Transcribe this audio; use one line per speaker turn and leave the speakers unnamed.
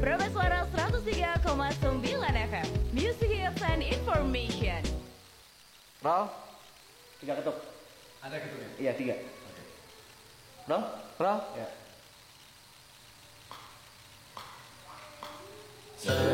Praba Suara 103,9 FM. Music Hits and Information.
Roll. 3 ketuk.
Ada ketuknya?
Iya, 3.
Oke.
Roll.
Ya.